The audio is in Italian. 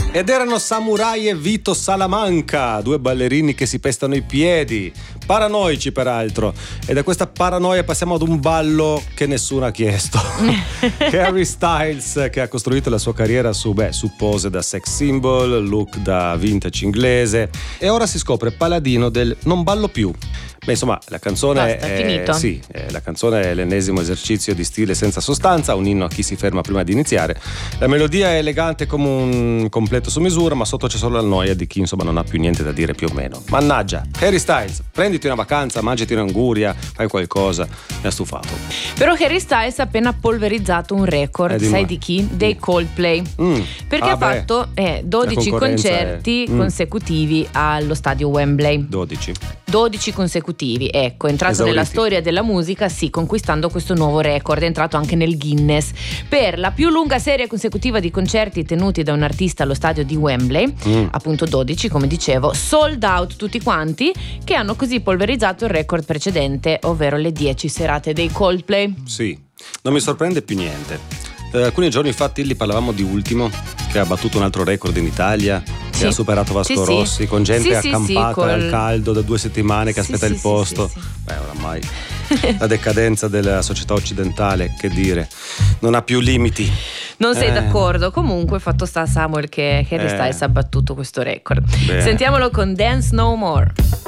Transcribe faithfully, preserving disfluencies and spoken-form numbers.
Ed erano Samurai e Vito Salamanca, due ballerini che si pestano i piedi, paranoici peraltro. E da questa paranoia passiamo ad un ballo che nessuno ha chiesto. Harry Styles, che ha costruito la sua carriera su, beh, su pose da sex symbol, look da vintage inglese, e ora si scopre paladino del non ballo più. Beh, insomma, la canzone Basta, è, finito. sì, eh, la canzone è l'ennesimo esercizio di stile senza sostanza, un inno a chi si ferma prima di iniziare. La melodia è elegante come un completo su misura, ma sotto c'è solo la noia di chi insomma non ha più niente da dire più o meno. Mannaggia, Harry Styles, prenditi una vacanza, mangiati un'anguria, fai qualcosa, mi ha stufato. Però Harry Styles ha appena polverizzato un record, Eh, sai ma- di chi? Dei Coldplay. Mm. Perché Ah, ha beh, fatto eh, dodici la concorrenza concerti è- mm. consecutivi allo stadio Wembley. dodici. dodici consecutivi, ecco, è entrato Esauriti. nella storia della musica, sì, conquistando questo nuovo record, è entrato anche nel Guinness per la più lunga serie consecutiva di concerti tenuti da un artista allo stadio di Wembley, Mm. appunto dodici, come dicevo, sold out tutti quanti, che hanno così polverizzato il record precedente, ovvero le dieci serate dei Coldplay. Sì, non mi sorprende più niente. Eh, alcuni giorni infatti lì parlavamo di Ultimo, che ha battuto un altro record in Italia, Sì. che ha superato Vasco Sì, sì. Rossi, con gente Sì, sì, accampata sì, col- al caldo da due settimane che Sì, aspetta sì, il sì, posto. sì, sì. Beh, oramai la decadenza della società occidentale, che dire, non ha più limiti. Non sei Eh. d'accordo? Comunque fatto sta Samuel che Harry Eh. Styles ha battuto questo record. Bene. Sentiamolo con Dance No More.